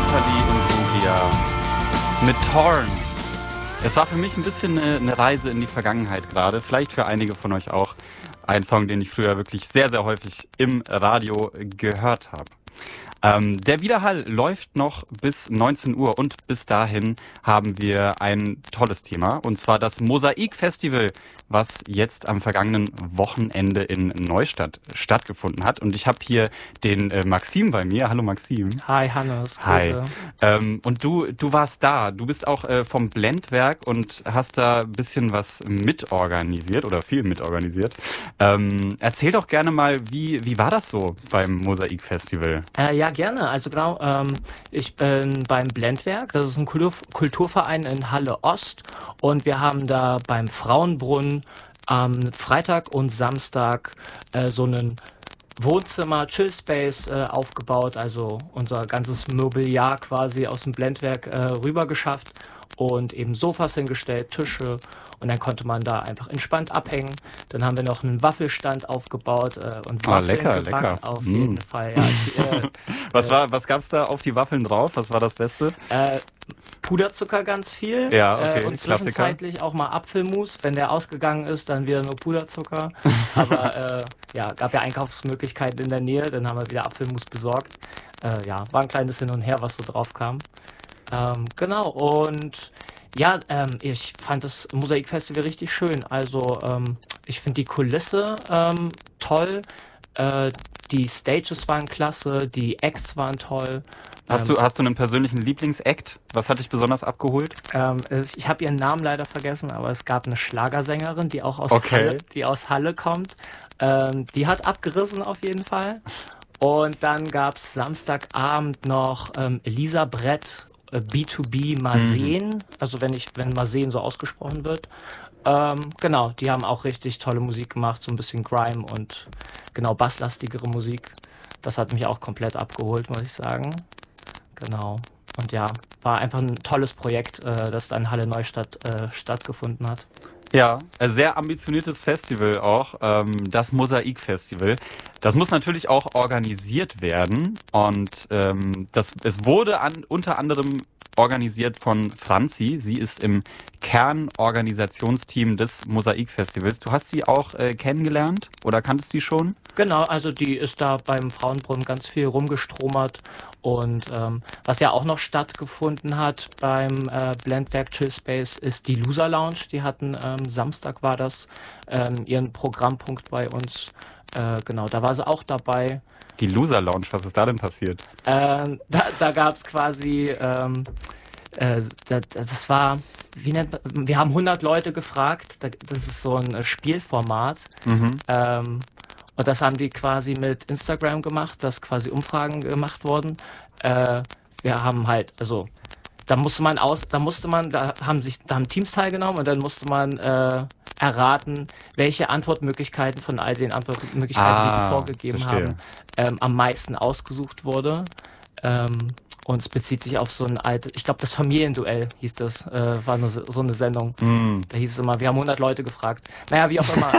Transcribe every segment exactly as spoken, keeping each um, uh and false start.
Nathalie Imbruglia mit Torn. Es war für mich ein bisschen eine, eine Reise in die Vergangenheit gerade. Vielleicht für einige von euch auch ein Song, den ich früher wirklich sehr, sehr häufig im Radio gehört habe. Ähm, der Widerhall läuft noch bis neunzehn Uhr und bis dahin haben wir ein tolles Thema, und zwar das Mosaik-Festival, was jetzt am vergangenen Wochenende in Neustadt stattgefunden hat. Und ich habe hier den äh, Maxim bei mir. Hallo Maxim. Hi Hannes. Hi. Ähm, und du, du warst da. Du bist auch äh, vom Blendwerk und hast da ein bisschen was mitorganisiert oder viel mitorganisiert. Ähm, erzähl doch gerne mal, wie, wie war das so beim Mosaik-Festival? Äh, ja, gerne. Also genau, ähm, ich bin beim Blendwerk. Das ist ein Kultur- Kulturverein in Halle Ost. Und wir haben da beim Frauenbrunnen am Freitag und Samstag äh, so einen Wohnzimmer, Chillspace äh, aufgebaut, also unser ganzes Mobiliar quasi aus dem Blendwerk äh, rüber geschafft und eben Sofas hingestellt, Tische, und dann konnte man da einfach entspannt abhängen. Dann haben wir noch einen Waffelstand aufgebaut äh, und Waffeln ah, lecker, gebacken, lecker. auf Mm. jeden Fall. Ja, die, äh, was war, was gab's da auf die Waffeln drauf? Was war das Beste? Äh, Puderzucker ganz viel. Ja, okay, äh, und Klassiker. zwischenzeitlich auch mal Apfelmus. Wenn der ausgegangen ist, dann wieder nur Puderzucker. Aber äh, ja, gab ja Einkaufsmöglichkeiten in der Nähe, dann haben wir wieder Apfelmus besorgt. Äh, ja, war ein kleines Hin und Her, was so drauf kam. Ähm, genau, und ja, ähm, ich fand das Mosaik-Festival richtig schön. Also ähm, ich finde die Kulisse ähm, toll. Äh, die Stages waren klasse, die Acts waren toll. Hast du, hast du einen persönlichen Lieblings-Act? Was hat dich besonders abgeholt? Ähm, ich habe ihren Namen leider vergessen, aber es gab eine Schlagersängerin, die auch aus, okay. Halle, die aus Halle kommt. Ähm, die hat abgerissen auf jeden Fall. Und dann gab es Samstagabend noch ähm, Elisa Brett, äh, B zwei B Masen. Mhm. Also wenn ich, wenn Masen so ausgesprochen wird. Ähm, genau, die haben auch richtig tolle Musik gemacht, so ein bisschen Grime und genau basslastigere Musik. Das hat mich auch komplett abgeholt, muss ich sagen. Genau. Und ja, war einfach ein tolles Projekt, äh, das dann in Halle Neustadt äh, stattgefunden hat. Ja, ein sehr ambitioniertes Festival auch, ähm, das Mosaik-Festival. Das muss natürlich auch organisiert werden, und ähm, das, es wurde an, unter anderem organisiert von Franzi. Sie ist im Kernorganisationsteam des Mosaik-Festivals. Du hast sie auch äh, kennengelernt oder kanntest sie schon? Genau, also die ist da beim Frauenbrunnen ganz viel rumgestromert. Und ähm, was ja auch noch stattgefunden hat beim äh, Blendwerk Chillspace ist die Loser Lounge. Die hatten ähm, Samstag war das ähm, ihren Programmpunkt bei uns. Äh, genau, da war sie auch dabei. Die Loser Lounge, was ist da denn passiert? Ähm, da da gab es quasi, ähm, äh, das, das war, wie nennt man, wir haben hundert Leute gefragt. Das ist so ein Spielformat. Mhm. Ähm, Und das haben die quasi mit Instagram gemacht, dass quasi Umfragen gemacht wurden. Äh, wir haben halt, also da musste man aus, da musste man, da haben sich, da haben Teams teilgenommen und dann musste man äh, erraten, welche Antwortmöglichkeiten von all den Antwortmöglichkeiten, ah, die die vorgegeben verstehe. haben, ähm, am meisten ausgesucht wurde. Ähm, und es bezieht sich auf so ein altes, ich glaube das Familienduell hieß das, äh, war nur so, so eine Sendung. Mm. Da hieß es immer, wir haben hundert Leute gefragt. Naja, wie auch immer.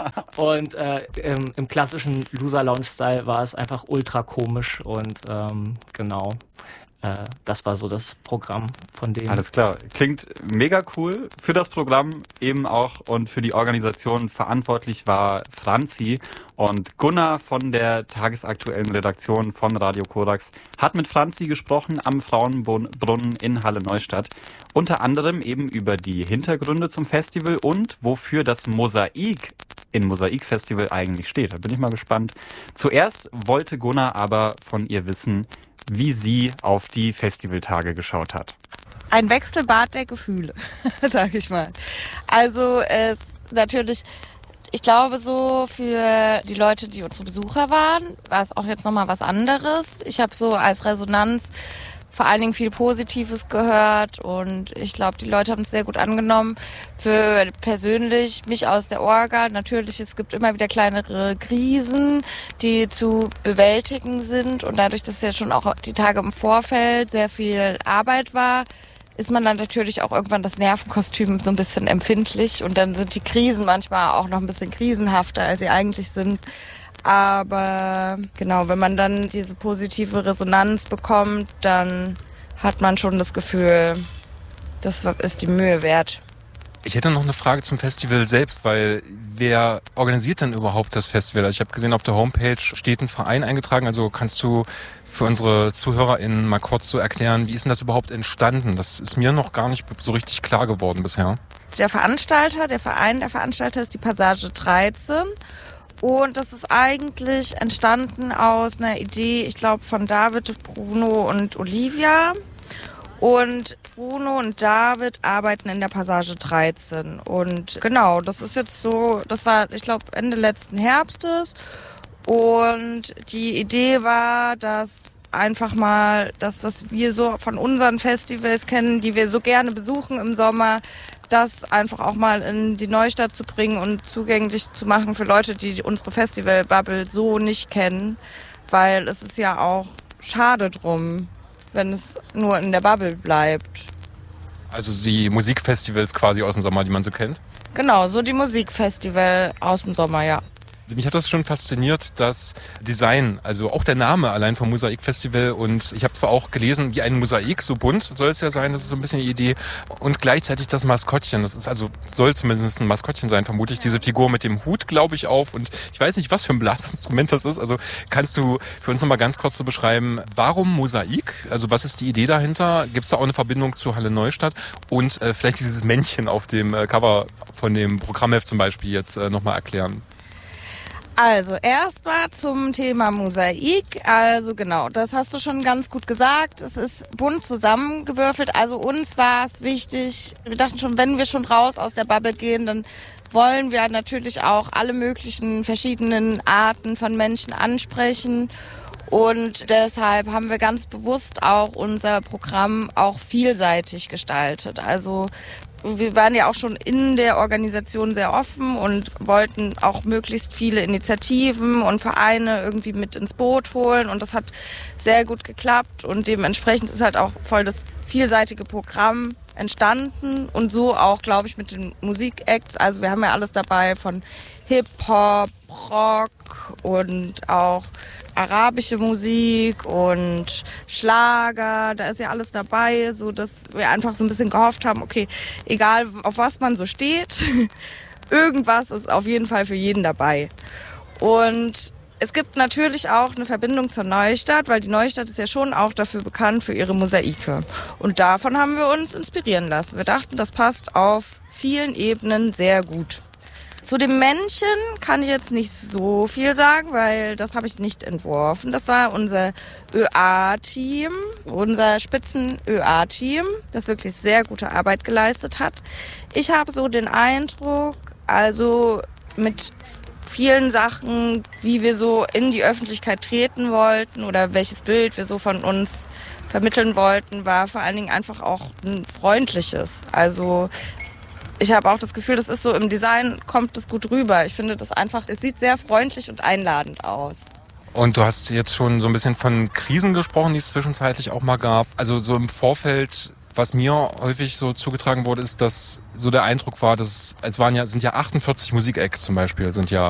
Und äh, im, im klassischen Loser-Lounge-Style war es einfach ultra komisch und ähm, genau. Äh, das war so das Programm von denen. Alles klar. Klingt mega cool. Für das Programm eben auch und für die Organisation verantwortlich war Franzi, und Gunnar von der tagesaktuellen Redaktion von Radio Korax hat mit Franzi gesprochen am Frauenbrunnen in Halle Neustadt. Unter anderem eben über die Hintergründe zum Festival und wofür das Mosaik in Mosaik-Festival eigentlich steht. Da bin ich mal gespannt. Zuerst wollte Gunnar aber von ihr wissen, wie sie auf die Festivaltage geschaut hat. Ein Wechselbad der Gefühle, sag ich mal. Also es natürlich, ich glaube so für die Leute, die unsere Besucher waren, war es auch jetzt nochmal was anderes. Ich habe so als Resonanz vor allen Dingen viel Positives gehört und ich glaube, die Leute haben es sehr gut angenommen. Für persönlich, mich aus der Orga, natürlich, es gibt immer wieder kleinere Krisen, die zu bewältigen sind, und dadurch, dass ja schon auch die Tage im Vorfeld sehr viel Arbeit war, ist man dann natürlich auch irgendwann das Nervenkostüm so ein bisschen empfindlich, und dann sind die Krisen manchmal auch noch ein bisschen krisenhafter, als sie eigentlich sind. Aber genau, wenn man dann diese positive Resonanz bekommt, dann hat man schon das Gefühl, das ist die Mühe wert. Ich hätte noch eine Frage zum Festival selbst, weil wer organisiert denn überhaupt das Festival? Also ich habe gesehen, auf der Homepage steht ein Verein eingetragen. Also kannst du für unsere ZuhörerInnen mal kurz so erklären, wie ist denn das überhaupt entstanden? Das ist mir noch gar nicht so richtig klar geworden bisher. Der Veranstalter, der Verein der Veranstalter ist die Passage dreizehn. Und das ist eigentlich entstanden aus einer Idee, ich glaube, von David, Bruno und Olivia. Und Bruno und David arbeiten in der Passage dreizehn. Und genau, das ist jetzt so, das war, ich glaube, Ende letzten Herbstes. Und die Idee war, dass einfach mal das, was wir so von unseren Festivals kennen, die wir so gerne besuchen im Sommer, das einfach auch mal in die Neustadt zu bringen und zugänglich zu machen für Leute, die unsere Festival-Bubble so nicht kennen. Weil es ist ja auch schade drum, wenn es nur in der Bubble bleibt. Also die Musikfestivals quasi aus dem Sommer, die man so kennt? Genau, so die Musikfestival aus dem Sommer, ja. Mich hat das schon fasziniert, das Design, also auch der Name allein vom Mosaik-Festival. Und ich habe zwar auch gelesen, wie ein Mosaik, so bunt soll es ja sein, das ist so ein bisschen die Idee. Und gleichzeitig das Maskottchen, das ist also, soll zumindest ein Maskottchen sein, vermutlich diese Figur mit dem Hut, glaube ich, auf. Und ich weiß nicht, was für ein Blasinstrument das ist. Also kannst du für uns nochmal ganz kurz so beschreiben, warum Mosaik? Also was ist die Idee dahinter? Gibt es da auch eine Verbindung zu Halle Neustadt? Und äh, vielleicht dieses Männchen auf dem äh, Cover von dem Programmheft zum Beispiel jetzt äh, nochmal erklären. Also erstmal zum Thema Mosaik. Also genau, das hast du schon ganz gut gesagt. Es ist bunt zusammengewürfelt. Also uns war es wichtig, wir dachten schon, wenn wir schon raus aus der Bubble gehen, dann wollen wir natürlich auch alle möglichen verschiedenen Arten von Menschen ansprechen. Und deshalb haben wir ganz bewusst auch unser Programm auch vielseitig gestaltet. Also wir waren ja auch schon in der Organisation sehr offen und wollten auch möglichst viele Initiativen und Vereine irgendwie mit ins Boot holen. Und das hat sehr gut geklappt. Und dementsprechend ist halt auch voll das vielseitige Programm entstanden. Und so auch, glaube ich, mit den Musikacts. Also wir haben ja alles dabei von Hip-Hop, Rock und auch arabische Musik und Schlager, da ist ja alles dabei, so dass wir einfach so ein bisschen gehofft haben, okay, egal auf was man so steht, irgendwas ist auf jeden Fall für jeden dabei. Und es gibt natürlich auch eine Verbindung zur Neustadt, weil die Neustadt ist ja schon auch dafür bekannt für ihre Mosaike. Und davon haben wir uns inspirieren lassen. Wir dachten, das passt auf vielen Ebenen sehr gut. Zu dem Männchen kann ich jetzt nicht so viel sagen, weil das habe ich nicht entworfen. Das war unser Ö A-Team, unser Spitzen-Ö A-Team, das wirklich sehr gute Arbeit geleistet hat. Ich habe so den Eindruck, also mit vielen Sachen, wie wir so in die Öffentlichkeit treten wollten oder welches Bild wir so von uns vermitteln wollten, war vor allen Dingen einfach auch ein freundliches. Also ich habe auch das Gefühl, das ist so im Design, kommt das gut rüber. Ich finde das einfach, es sieht sehr freundlich und einladend aus. Und du hast jetzt schon so ein bisschen von Krisen gesprochen, die es zwischenzeitlich auch mal gab. Also so im Vorfeld, was mir häufig so zugetragen wurde, ist, dass so der Eindruck war, dass es waren ja, sind ja achtundvierzig Musikacts zum Beispiel, sind ja